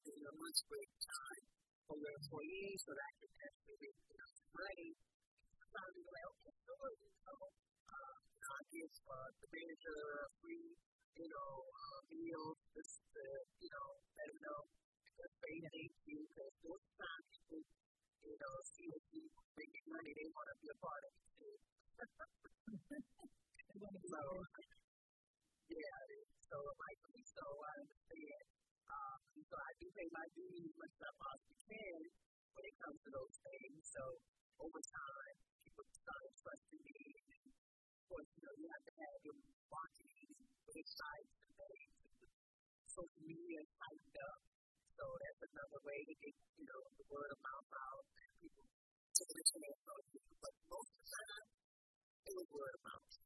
in your lunch break time for your employees so that can actually money. Sometimes you're like, okay, sure, I give the manager a free, meal just to, let them know because they thank you because most of the time people, see that you making money, they want to be a part of it too. So, yeah, so rightfully so, I understand. So I do pay my dues as much as I possibly can when it comes to those things. So over time, people start trusting me. And of course, you have to have your marketing websites and things, social media tightened up. So that's another way to get, the word of mouth out and people to the channel. But most of the time, it was word of mouth.